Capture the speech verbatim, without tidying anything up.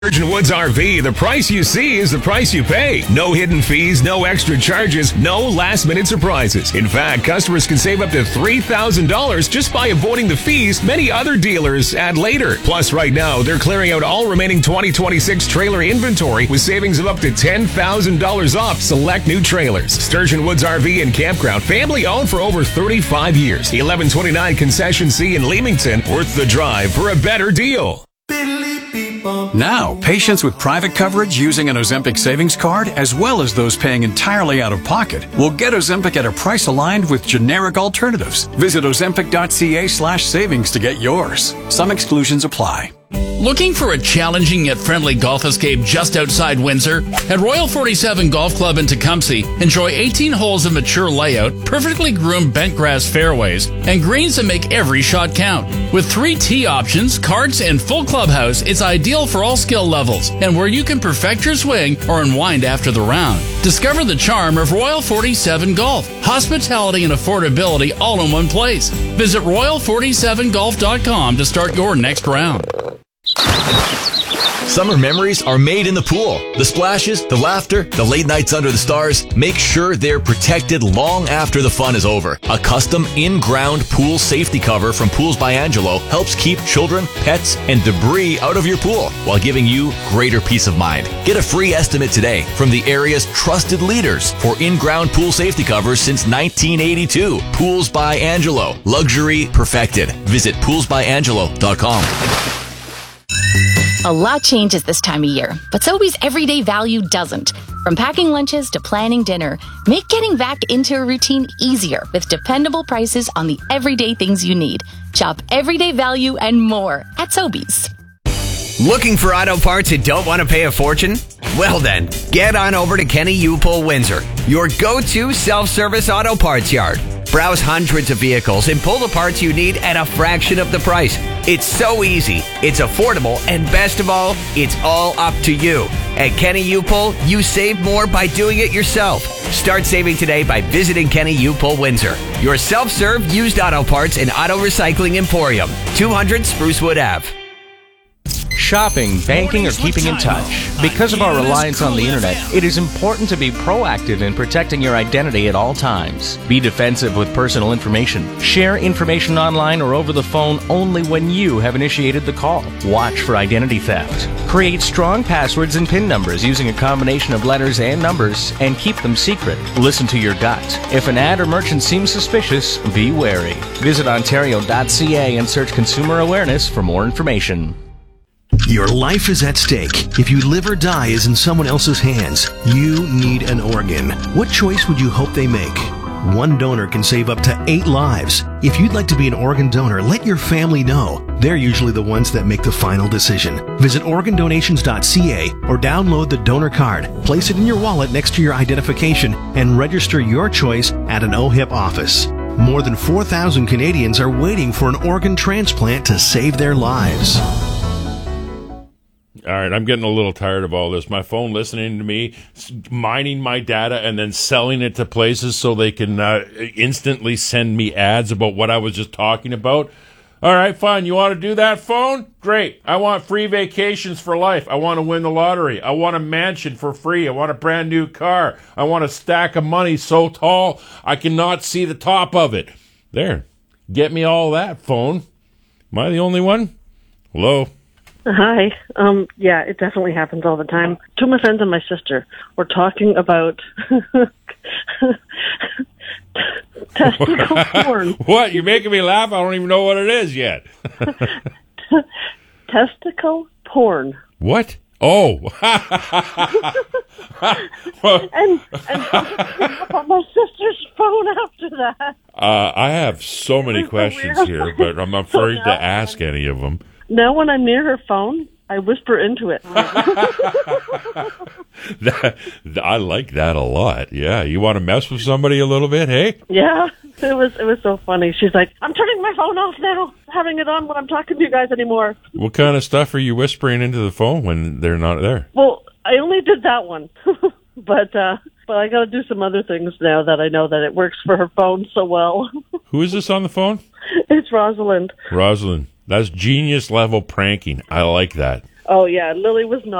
Sturgeon Woods R V, the price you see is the price you pay. No hidden fees, no extra charges, no last-minute surprises. In fact, customers can save up to three thousand dollars just by avoiding the fees many other dealers add later. Plus, right now, they're clearing out all remaining twenty twenty-six trailer inventory with savings of up to ten thousand dollars off select new trailers. Sturgeon Woods R V and Campground, family-owned for over thirty-five years. eleven twenty-nine Concession C in Leamington, worth the drive for a better deal. Now, patients with private coverage using an Ozempic savings card, as well as those paying entirely out of pocket, will get Ozempic at a price aligned with generic alternatives. Visit ozempic.ca slash savings to get yours. Some exclusions apply. Looking for a challenging yet friendly golf escape just outside Windsor? At Royal forty-seven Golf Club in Tecumseh, enjoy eighteen holes of mature layout, perfectly groomed bent grass fairways, and greens that make every shot count. With three tee options, carts, and full clubhouse, it's ideal for all skill levels and where you can perfect your swing or unwind after the round. Discover the charm of Royal forty-seven Golf. Hospitality and affordability all in one place. Visit royal forty-seven golf dot com to start your next round. Summer memories are made in the pool. The splashes, the laughter, the late nights under the stars. Make sure they're protected long after the fun is over. A custom in-ground pool safety cover from Pools by Angelo helps keep children, pets, and debris out of your pool while giving you greater peace of mind. Get a free estimate today from the area's trusted leaders for in-ground pool safety covers since nineteen eighty-two. Pools by Angelo. Luxury perfected. Visit pools by angelo dot com. A lot changes this time of year, but Sobeys everyday value doesn't. From packing lunches to planning dinner, make getting back into a routine easier with dependable prices on the everyday things you need. Shop everyday value and more at Sobeys. Looking for auto parts and don't want to pay a fortune? Well then, get on over to Kenny U-Pull Windsor, your go-to self-service auto parts yard. Browse hundreds of vehicles and pull the parts you need at a fraction of the price. It's so easy, it's affordable, and best of all, it's all up to you. At Kenny U-Pull, you save more by doing it yourself. Start saving today by visiting Kenny U-Pull Windsor, your self-serve used auto parts and auto recycling emporium, two hundred Sprucewood Avenue. Shopping, banking, or keeping in touch. Because of our reliance on the internet, it is important to be proactive in protecting your identity at all times. Be defensive with personal information. Share information online or over the phone only when you have initiated the call. Watch for identity theft. Create strong passwords and PIN numbers using a combination of letters and numbers, and keep them secret. Listen to your gut. If an ad or merchant seems suspicious, be wary. Visit ontario dot c a and search consumer awareness for more information. Your life is at stake. If you live or die is in someone else's hands, you need an organ. What choice would you hope they make? One donor can save up to eight lives. If you'd like to be an organ donor, let your family know. They're usually the ones that make the final decision. Visit organ donations dot c a or download the donor card. Place it in your wallet next to your identification and register your choice at an O H I P office. More than four thousand Canadians are waiting for an organ transplant to save their lives. All right, I'm getting a little tired of all this. My phone listening to me, mining my data, and then selling it to places so they can uh, instantly send me ads about what I was just talking about. All right, fine. You want to do that, phone? Great. I want free vacations for life. I want to win the lottery. I want a mansion for free. I want a brand new car. I want a stack of money so tall I cannot see the top of it. There. Get me all that, phone. Am I the only one? Hello? Hi. Um, yeah, it definitely happens all the time. Two of my friends and my sister were talking about testicle porn. What? You're making me laugh? I don't even know what it is yet. Testicle porn. What? Oh. and and on my sister's phone after that. Uh, I have so many questions here, but I'm afraid to ask any of them. Now when I'm near her phone, I whisper into it. that, I like that a lot. Yeah, you want to mess with somebody a little bit, hey? Yeah, it was it was so funny. She's like, I'm turning my phone off now. Having it on when I'm talking to you guys anymore. What kind of stuff are you whispering into the phone when they're not there? Well, I only did that one. but uh, but I got to do some other things now that I know that it works for her phone so well. Who is this on the phone? It's Rosalind. Rosalind. That's genius level pranking. I like that. Oh, yeah, Lily was not.